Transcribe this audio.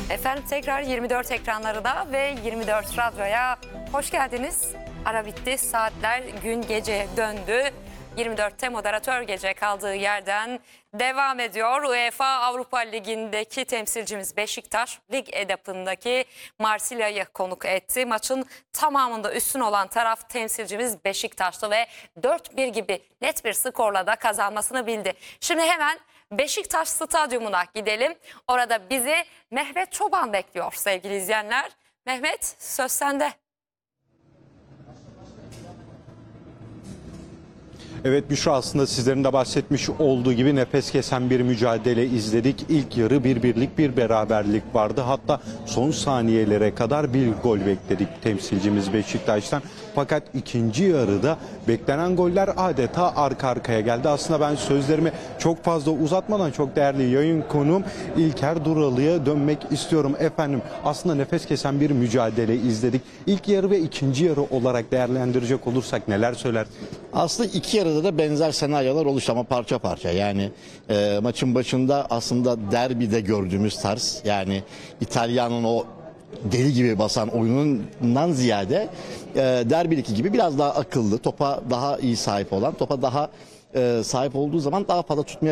Efendim tekrar 24 ekranlarına ve 24 Radyo'ya hoş geldiniz. Ara bitti, saatler gün gece döndü. 24'te moderatör gece kaldığı yerden devam ediyor. UEFA Avrupa Ligi'ndeki temsilcimiz Beşiktaş, lig edapındaki Marsilya'yı konuk etti. Maçın tamamında üstün olan taraf temsilcimiz Beşiktaş'tı ve 4-1 gibi net bir skorla da kazanmasını bildi. Şimdi hemen Beşiktaş Stadyumuna gidelim. Orada bizi Mehmet Çoban bekliyor sevgili izleyenler. Mehmet, söz sende. Evet Büşra, aslında sizlerin de bahsetmiş olduğu gibi nefes kesen bir mücadele izledik. İlk yarı bir birlik bir beraberlik vardı. Hatta son saniyelere kadar bir gol bekledik temsilcimiz Beşiktaş'tan. Fakat ikinci yarıda beklenen goller adeta arka arkaya geldi. Aslında ben sözlerimi çok fazla uzatmadan çok değerli yayın konuğum İlker Duralı'ya dönmek istiyorum. Efendim, aslında nefes kesen bir mücadele izledik. İlk yarı ve ikinci yarı olarak değerlendirecek olursak neler söyler? Aslında iki yarıda da benzer senaryolar oluştu ama parça parça. Yani maçın başında aslında derbide gördüğümüz tarz, yani İtalya'nın o deli gibi basan oyunundan ziyade derbiliki gibi biraz daha akıllı, topa daha iyi sahip olan, topa daha sahip olduğu zaman daha fazla tutmaya